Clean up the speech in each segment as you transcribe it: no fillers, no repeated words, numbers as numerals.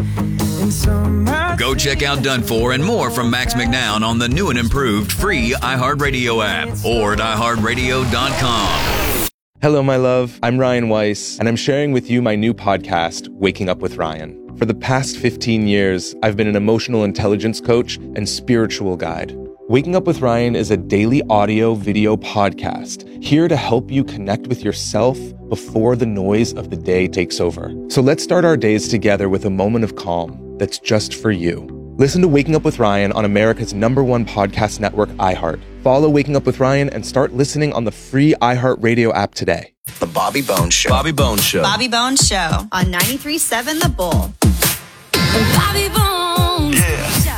Go check out Done For and more from Max McNown on the new and improved free iHeartRadio app or at iHeartRadio.com. Hello, my love. I'm Ryan Weiss, and I'm sharing with you my new podcast, Waking Up with Ryan. For the past 15 years, I've been an emotional intelligence coach and spiritual guide. Waking Up with Ryan is a daily audio video podcast here to help you connect with yourself before the noise of the day takes over. So let's start our days together with a moment of calm that's just for you. Listen to Waking Up with Ryan on America's #1 podcast network, iHeart. Follow Waking Up with Ryan and start listening on the free iHeartRadio app today. The Bobby Bones Show. Bobby Bones Show. Bobby Bones Show on 93.7 The Bull. The Bobby Bones Show.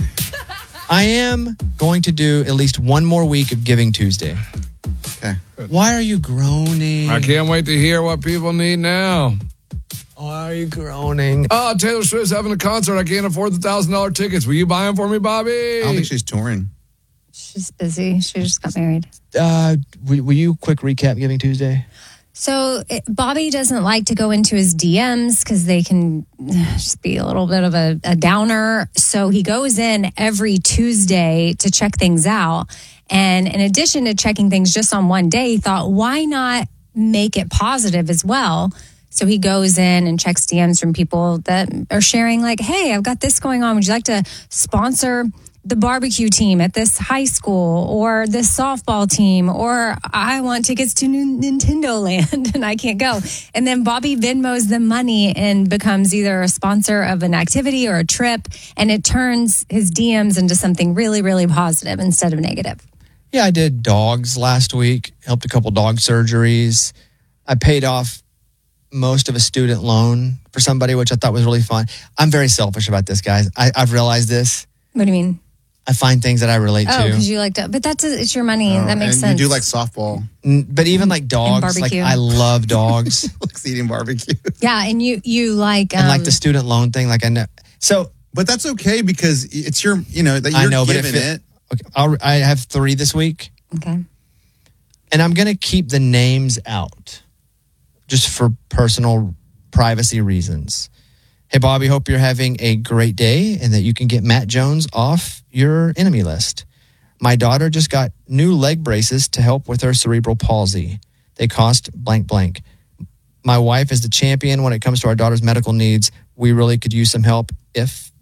I am going to do at least one more week of Giving Tuesday. Okay. Why are you groaning? I can't wait to hear what people need now. Why are you groaning? Oh, Taylor Swift's having a concert. I can't afford the $1,000 tickets. Will you buy them for me, Bobby? I don't think she's touring. She's busy. She just got married. Will you quick recap Giving Tuesday? So Bobby doesn't like to go into his DMs because they can just be a little bit of a downer. So he goes in every Tuesday to check things out. And in addition to checking things just on one day, he thought, why not make it positive as well? So he goes in and checks DMs from people that are sharing like, hey, I've got this going on. Would you like to sponsor the barbecue team at this high school or this softball team, or I want tickets to Nintendo Land and I can't go. And then Bobby Venmos the money and becomes either a sponsor of an activity or a trip. And it turns his DMs into something really, really positive instead of negative. Yeah, I did dogs last week, helped a couple dog surgeries. I paid off most of a student loan for somebody, which I thought was really fun. I'm very selfish about this, guys. I've realized this. What do you mean? I find things that I relate to. Oh, because you like to, but it's your money. That makes sense. You do like softball. But even like dogs, like I love dogs. Likes eating barbecue. Yeah, and you like... and like the student loan thing, like I know. So, but that's okay because it's your, that you're giving it. Okay, I have 3 this week. Okay. And I'm going to keep the names out just for personal privacy reasons. Hey, Bobby, hope you're having a great day and that you can get Matt Jones off your enemy list. My daughter just got new leg braces to help with her cerebral palsy. They cost blank blank. My wife is the champion when it comes to our daughter's medical needs. We really could use some help if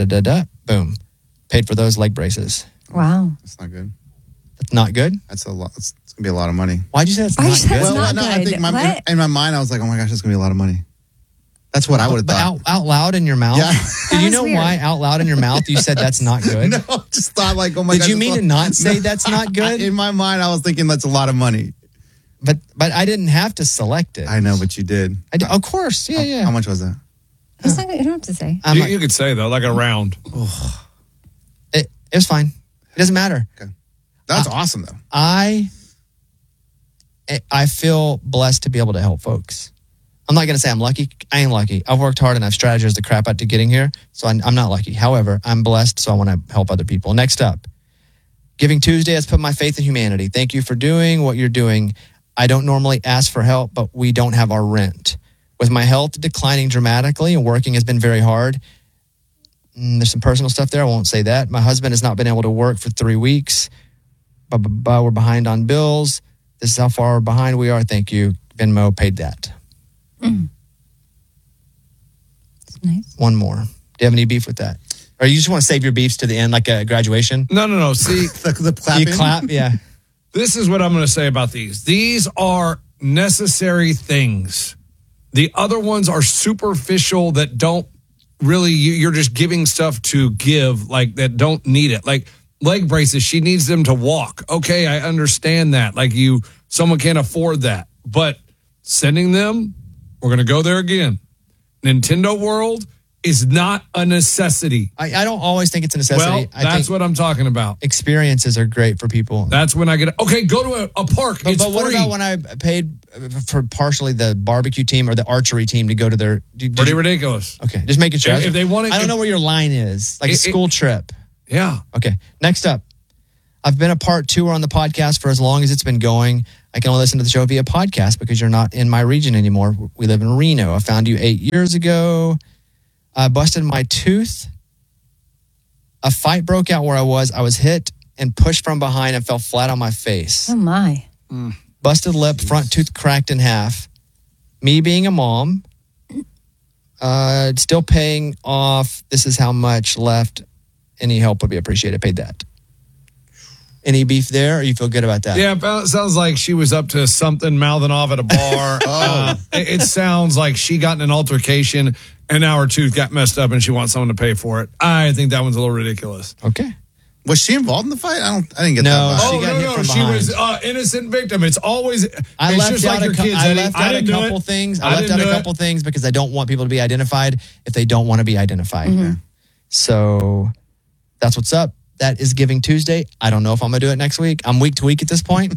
boom. Paid for those leg braces. Wow. That's not good. That's not good? That's a lot. It's going to be a lot of money. Why'd you say it's not good? I think in my mind, I was like, oh my gosh, that's going to be a lot of money. That's what I would have thought. Out loud in your mouth? Yeah. Do you know why out loud in your mouth you said that's not good? No, just thought like, oh my God. Did you mean to not say that's not good? In my mind, I was thinking that's a lot of money. But I didn't have to select it. I know, but you did. Of course, yeah. How much was that? It's not good. You don't have to say. You could say, though, like a round. It was fine. It doesn't matter. Okay. That's awesome, though. I feel blessed to be able to help folks. I'm not going to say I'm lucky. I ain't lucky. I've worked hard and I've strategized the crap out to getting here. So I'm not lucky. However, I'm blessed, so I want to help other people. Next up, Giving Tuesday has put my faith in humanity. Thank you for doing what you're doing. I don't normally ask for help, but we don't have our rent. With my health declining dramatically and working has been very hard. There's some personal stuff there. I won't say that. My husband has not been able to work for 3 weeks. But we're behind on bills. This is how far behind we are. Thank you. Venmo paid that. That's nice. One more. Do you have any beef with that? Or you just want to save your beefs to the end, like a graduation? No. See, the clapping? You clap, yeah. This is what I'm going to say about these. These are necessary things. The other ones are superficial that don't really, you're just giving stuff to give, like that don't need it. Like leg braces, she needs them to walk. Okay, I understand that. Like someone can't afford that. But sending them, we're going to go there again. Nintendo World is not a necessity. I don't always think it's a necessity. Well, that's what I'm talking about. Experiences are great for people. That's when I get, okay, go to a park. But what free. about when I paid for partially the barbecue team or the archery team to go to their... Pretty ridiculous. Okay, just making sure. If they want to... I don't know where your line is. Like a school trip. Yeah. Okay, next up. I've been a part 2 on the podcast for as long as it's been going. I can only listen to the show via podcast because you're not in my region anymore. We live in Reno. I found you 8 years ago. I busted my tooth. A fight broke out where I was. I was hit and pushed from behind and fell flat on my face. Oh, my. Busted lip, front tooth cracked in half. Me being a mom, still paying off. This is how much left. Any help would be appreciated. Paid that. Any beef there, or you feel good about that? Yeah, it sounds like she was up to something, mouthing off at a bar. It sounds like she got in an altercation, and now her tooth got messed up, and she wants someone to pay for it. I think that one's a little ridiculous. Okay. Was she involved in the fight? I didn't get No, that vibe. she got hit from She behind. was innocent victim. It's always. I it's left just out, like your kids, I Eddie. left I out a didn't do couple it. things. I I left didn't out a do it. couple things because I don't want people to be identified if they don't want to be identified. So that's what's up. That is Giving Tuesday. I don't know if I'm going to do it next week. I'm week to week at this point.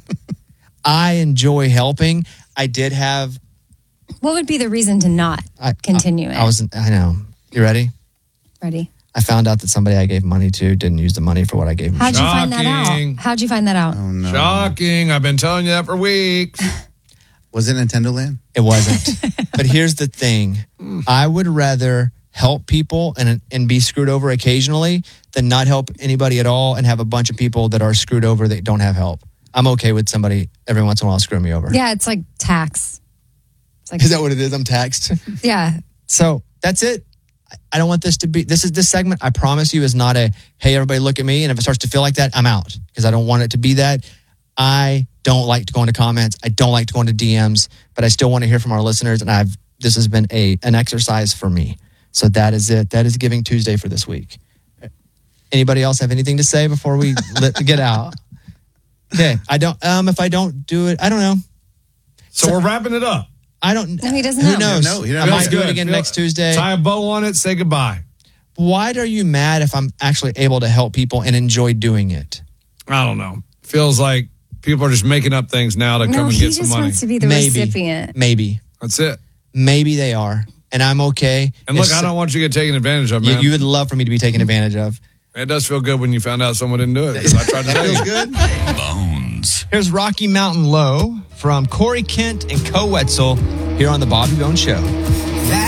I enjoy helping. I did have. What would be the reason to not continue it? I know. You ready? Ready? I found out that somebody I gave money to didn't use the money for what I gave them. How'd you find that Shocking. out? How'd you find that out? Oh, no. Shocking. I've been telling you that for weeks. Was it Nintendo Land? It wasn't. But here's the thing. I would rather help people and be screwed over occasionally than not help anybody at all and have a bunch of people that are screwed over that don't have help. I'm okay with somebody every once in a while screwing me over. Yeah, it's like tax. It's like, Is that what it is? I'm taxed. yeah. So that's it. I don't want this to be, this segment, I promise you, is not a, hey, everybody look at me. And if it starts to feel like that, I'm out because I don't want it to be that. I don't like to go into comments. I don't like to go into DMs, but I still want to hear from our listeners. And this has been an exercise for me. So that is it. That is Giving Tuesday for this week. Anybody else have anything to say before we get out? Okay. If I don't do it, I don't know. So we're wrapping it up. I don't. No, he doesn't Who know. knows? No, he I doesn't know. might do it Good. again next Tuesday. Tie a bow on it. Say goodbye. Why are you mad if I'm actually able to help people and enjoy doing it? I don't know. Feels like people are just making up things now to come No, and he get some just money. wants to be the Maybe. recipient. Maybe. That's it. Maybe they are. And I'm okay. And look, If I don't want you to get taken advantage of, man. you would love for me to be taken advantage of. It does feel good when you found out someone didn't do it. 'Cause I tried to tell you. Good. Bones. Here's Rocky Mountain Low from Corey Kent and Co Wetzel here on the Bobby Bones Show.